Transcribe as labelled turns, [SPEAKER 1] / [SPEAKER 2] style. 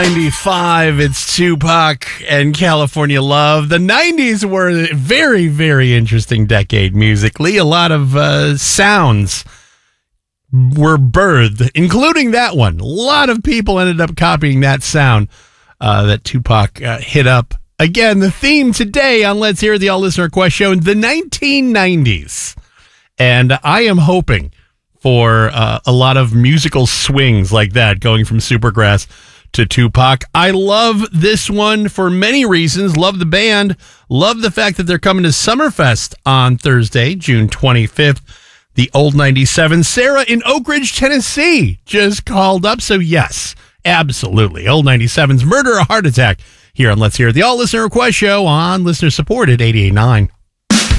[SPEAKER 1] 95, it's Tupac and California Love. The 90s were a very, very interesting decade musically. A lot of sounds were birthed, including that one. A lot of people ended up copying that sound that Tupac hit up. Again, the theme today on Let's Hear the All Listener Request Show, the 1990s. And I am hoping for a lot of musical swings like that, going from Supergrass to Tupac. I love this one for many reasons. Love the band. Love the fact that they're coming to Summerfest on Thursday, June 25th. The Old 97. Sarah in Oak Ridge, Tennessee just called up. So yes, absolutely. Old 97's Murder or Heart Attack here on Let's Hear the All Listener Request Show on listener supported 88.9.